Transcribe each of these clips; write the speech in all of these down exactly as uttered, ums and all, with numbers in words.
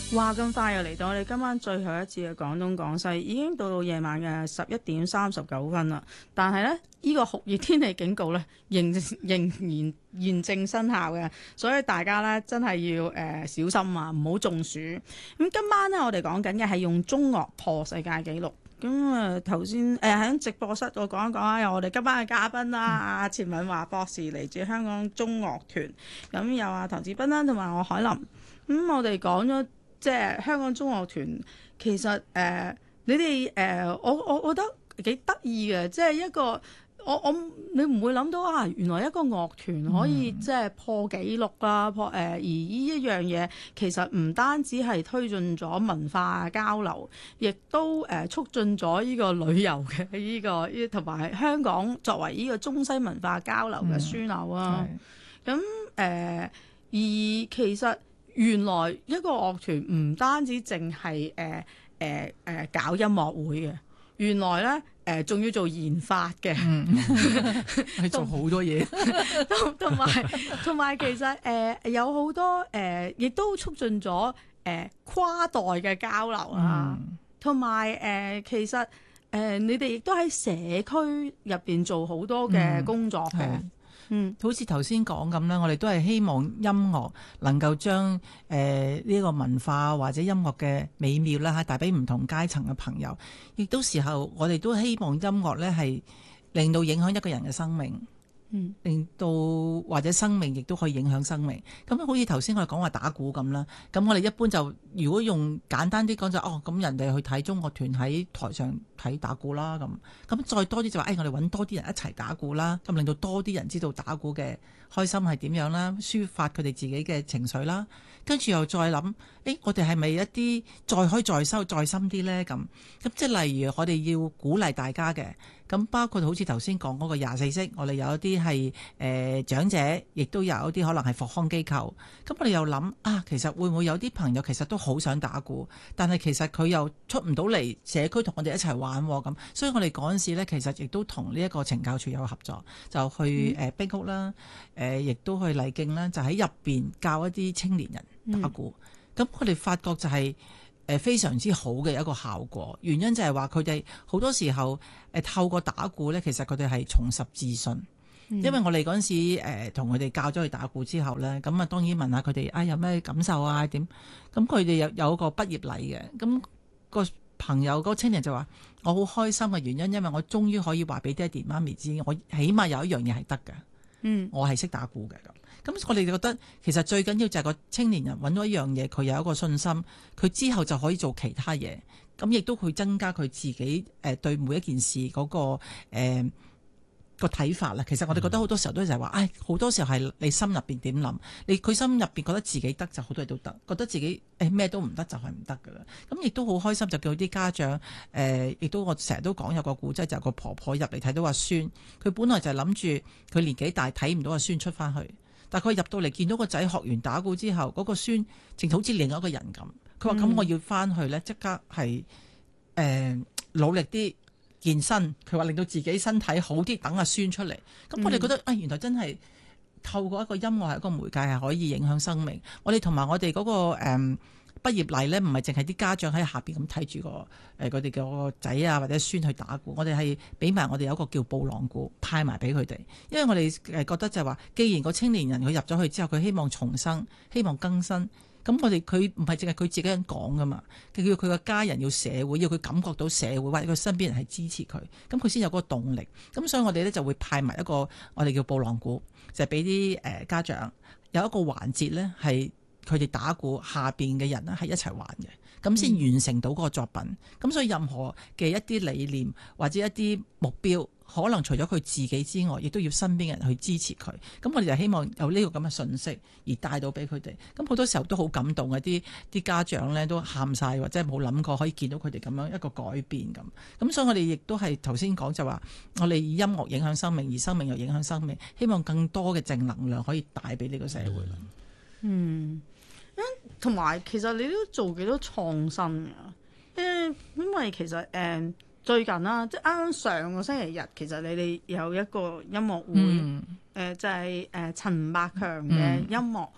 話咁快又嚟到我哋今晚最後一次嘅廣東廣西，已經到到夜晚嘅十一點三十九分啦。但係呢，呢、呢個酷熱天氣警告呢，仍仍然現正生效嘅，所以大家呢，真係要誒、呃、小心啊，唔好中暑。咁今晚呢，我哋講緊嘅係用中樂破世界紀錄。咁啊頭先誒喺直播室我講一講啊，有我哋今晚嘅嘉賓啦，阿、嗯、錢敏華博士嚟自香港中樂團，咁有阿唐志斌啦，同埋我海琳。咁、嗯、我哋講咗。即係香港中樂團，其實誒、呃，你哋誒、呃，我我覺得幾得意嘅，即係一個我我你唔會諗到啊，原來一個樂團可以即係破紀錄啦，破誒、呃、而呢一樣嘢其實唔單止係推進咗文化交流，亦都誒、呃、促進咗呢個旅遊嘅呢個呢，同埋香港作為呢個中西文化交流嘅樞紐啊。咁誒、嗯呃，而其實。原來一個樂團唔單止淨係誒誒誒搞音樂會嘅，原來咧誒仲要做研發嘅， 係做好多嘢， 同同埋同埋其實誒、呃、有好多誒，亦、呃、都促進咗誒、呃、跨代嘅交流啊，同埋誒其實誒、呃、你哋亦都喺社區入邊做好多嘅工作嘅。嗯嗯，好似頭先講咁啦，我哋都係希望音樂能夠將誒呢個文化或者音樂嘅美妙啦嚇帶俾唔同階層嘅朋友，亦都時候我哋都希望音樂咧係令到影響一個人嘅生命。嗯，令到或者生命亦都可以影響生命。咁好似頭先我哋講話打鼓咁啦，咁我哋一般就如果用簡單啲講就哦，咁人哋去睇中樂團喺台上睇打鼓啦，咁咁再多啲就話誒、哎，我哋揾多啲人一齊打鼓啦，咁令到多啲人知道打鼓嘅開心係點樣啦，抒發佢哋自己嘅情緒啦，跟住又再諗，誒、哎，我哋係咪一啲再可以再收再深啲呢？咁咁即係例如我哋要鼓勵大家嘅。咁包括好似頭先講嗰個廿四式，我哋有一啲係誒長者，亦都有一啲可能係復康機構。咁我哋又諗啊，其實會唔會有啲朋友其實都好想打鼓，但係其實佢又出唔到嚟社區同我哋一齊玩咁。所以我哋嗰陣時咧，其實亦都同呢一個懲教署有合作，就去誒冰屋啦，誒亦都去麗徑啦，就喺入邊教一啲青年人打鼓。咁、嗯、我哋發覺就係、是。誒非常之好嘅一個效果，原因就係話佢哋好多時候誒透過打鼓咧，其實佢哋係重拾自信。嗯、因為我哋嗰陣時誒同佢哋教咗佢打鼓之後咧，咁啊當然問下佢哋啊有咩感受啊點，咁佢哋有有一個畢業禮嘅，咁、個朋友、個青年就話我好開心嘅原因，因為我終於可以話俾爹哋媽咪知，我起碼有一樣嘢係得嘅，嗯，我係識打鼓嘅咁。咁我哋就覺得其實最緊要就係個青年人揾到一樣嘢，佢有一個信心，佢之後就可以做其他嘢，咁亦都會增加佢自己誒對每一件事嗰個誒個睇法啦。其實我哋覺得好多時候都係話，唉，好多時候係你心入邊點諗，你佢心入邊覺得自己得就好多嘢都得，覺得自己誒咩都唔得就係唔得噶啦。咁亦都好開心，就叫啲家長誒，亦都我成日都講有個古仔，就係個婆婆入嚟睇到阿孫，佢本來就係諗住佢年紀大睇唔到阿孫出翻去。但佢入到嚟見到個仔學完打鼓之後，嗰、那個孫淨好似另一個人咁。佢話：咁、嗯、我要翻去咧，即刻係誒、呃、努力啲健身。佢話令到自己身體好啲，等阿孫出嚟。咁我哋覺得啊、嗯哎，原來真係透過一個音樂係一個媒介，係可以影響生命。我哋同埋我哋嗰、那個誒、呃、畢業禮咧，唔係淨係啲家長喺下邊咁睇住個誒佢哋嘅個仔啊或者孫去打鼓。我哋係俾埋我哋有一個叫布朗鼓派埋俾佢哋，因為我哋誒覺得就係話，既然個青年人佢入咗去之後，佢希望重生，希望更新，咁我哋佢唔係淨係佢自己人講噶嘛，佢要佢個家人，要社會，要佢感覺到社會或者佢身邊人係支持佢，咁佢先有嗰個動力。咁所以我哋咧就會派埋一個我哋叫布朗鼓，就係俾啲誒家長有一個環節咧係。佢哋打鼓下邊嘅人咧係一齊玩嘅，咁先完成到嗰個作品。咁、嗯、所以任何嘅一啲理念或者一啲目標，可能除咗佢自己之外，亦都要身邊嘅人去支持佢。咁我哋就希望有呢個咁嘅信息而帶到俾佢哋。咁好多時候都好感動嘅，啲啲家長咧都喊晒，或者冇諗過可以見到佢哋咁樣一個改變咁。咁所以我哋亦都係頭先講就話，我哋以音樂影響生命，而生命又影響生命，希望更多嘅正能量可以帶俾呢個社會啦。 嗯。同埋其實你都做幾多創新㗎？因為其實誒、呃、最近啦，即係啱啱上個星期日，其實你哋有一個音樂會，誒、嗯呃、就係、是、誒、呃、陳百強嘅音樂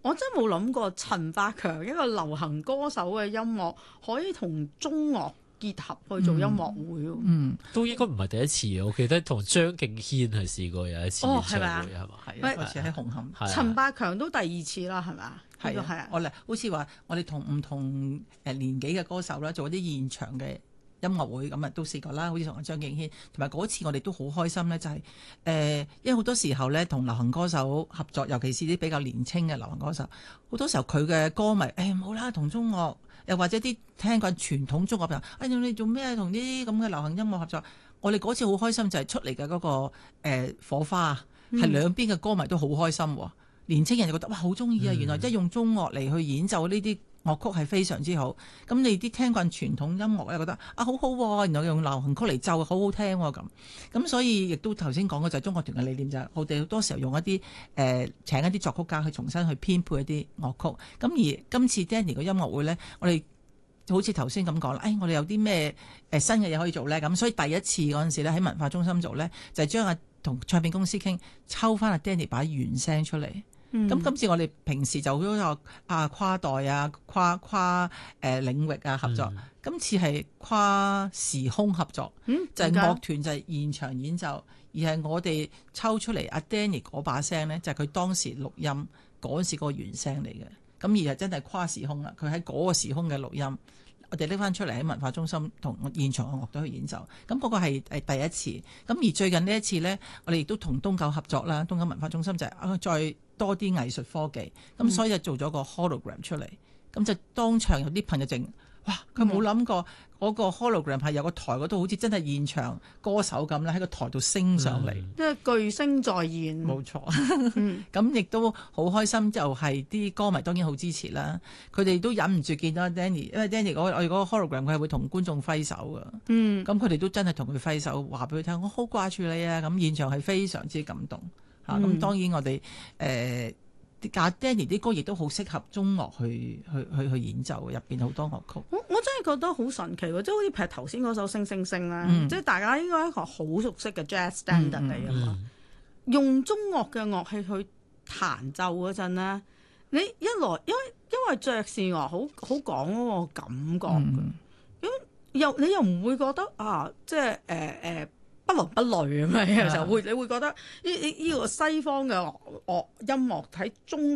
我真係冇諗過陳百強一個流行歌手嘅音樂可以同中樂結合去做音樂會喎。 嗯， 都應該唔係第一次，我記得同張敬軒係試過有一次演唱會係嘛？ 係啊，嗰次喺紅磡。 陳百強都第二次啦，係咪啊？ 係啊，係啊。我哋好似話，我哋同唔同誒年紀嘅歌手啦，做一啲現場嘅音樂會咁啊，都試過啦。好似同張敬軒，同埋嗰次我哋都好開心咧，就係、是、誒、呃，因為好多時候咧同流行歌手合作，尤其是啲比較年輕嘅流行歌手，好多時候佢嘅歌迷誒冇啦，同、哎、中樂又或者啲聽慣傳統中樂朋友，哎你做咩同啲咁嘅流行音樂合作？我哋嗰次好開心就係出嚟嘅嗰個、呃、火花，係兩邊嘅歌迷都好開心喎。年青人就覺得哇好中意啊！原來即係用中樂嚟去演奏呢啲樂曲係非常之好。咁你啲聽慣傳統音樂咧，覺得啊好好喎，原來用流行曲嚟奏好好聽喎咁。咁所以亦都頭先講嘅就係中樂團嘅理念就係我哋好多時候用一啲誒、呃、請一啲作曲家去重新去編配一啲樂曲。咁而今次 Danny 嘅音樂會咧，我哋好似頭先咁講啦，誒、哎、我哋有啲咩誒新嘅嘢可以做咧？咁所以第一次嗰陣時咧喺文化中心做咧，就係將阿同唱片公司傾抽翻阿 Danny 把原聲出嚟。咁、嗯、今次我哋平時就好多啊跨代啊跨跨誒、呃、領域啊合作，嗯、今次係跨時空合作，嗯、就係樂團就係現場演奏，而係我哋抽出嚟阿 Danny 嗰把聲咧，就係、是、佢當時錄音嗰時個原聲嚟嘅。咁而係真係跨時空啦，佢喺嗰個時空嘅錄音，我哋拎翻出嚟喺文化中心同現場嘅樂隊去演奏。咁、那、嗰個係第一次。咁而最近呢一次呢，我哋亦都同東九合作啦，東九文化中心就係、啊、再多啲藝術科技，咁所以就做咗個 hologram 出嚟。咁、嗯、就當場有啲朋友淨哇，佢冇諗過嗰個 hologram 係有個台嗰度，好似真係現場歌手咁咧，喺個台度升上嚟， 即係、嗯、巨星再現。 冇錯，咁亦、嗯、都好開心，就係啲歌迷當然好支持啦。佢哋都忍唔住見到 Danny，因為 Danny 我哋嗰個 hologram 佢係會同觀眾揮手噶。嗯，咁佢哋都真係同佢揮手，話俾佢聽，我好掛住你啊！咁現場係非常之感動。嚇、嗯！咁、啊、當然我哋誒阿 Danny 啲歌亦都好適合中樂去去去去演奏，入邊好多樂曲。 我我真係覺得好神奇喎！即係好似譬如頭先嗰首《星星星》啦， 嗯、 即係大家應該一個好熟悉嘅 jazz standard 嚟㗎嘛。嗯、用中樂嘅樂器去彈奏嗰陣咧，你一來因為因為爵士樂好好講嗰個感覺㗎，咁、嗯、又你又唔會覺得啊，即係誒誒。呃呃不倫不類咁樣，有時候會你會覺得呢呢呢個西方嘅樂樂音樂喺中